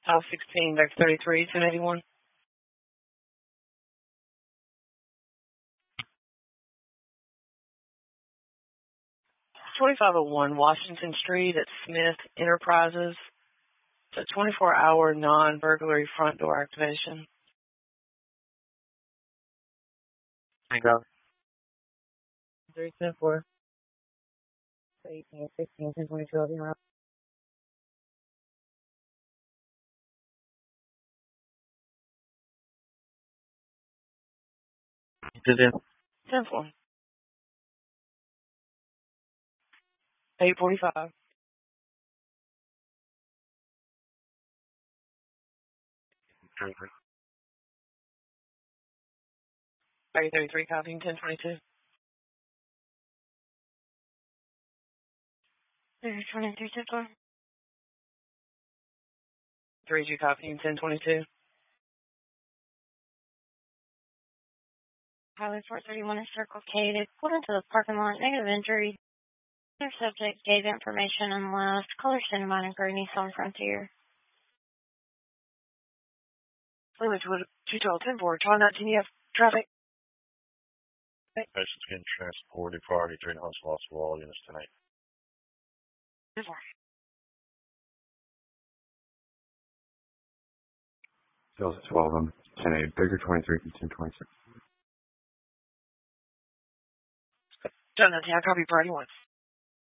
South 16, back 33, 1081. 2501 Washington Street at Smith Enterprises. It's a 24-hour non-burglary front door activation. Thank you. 310-4. 18, 16, 10, 22, around. Did it? 10-4. 845. 833, copying 1022. 23, 3G copying 1022. Highway 431 is Circle K. They pulled into the parking lot, negative injury. Their subject gave information and left. Color Cinnamon and Gray Nissan Frontier. Limit to 212-10-4. Try 19 EF. Traffic. Patients getting transported. Priority 3 and Huntsville for all units tonight. 10-4. Sales at 12 on 10-8. Bigger 23 and 1026. Done that. I copy priority 1.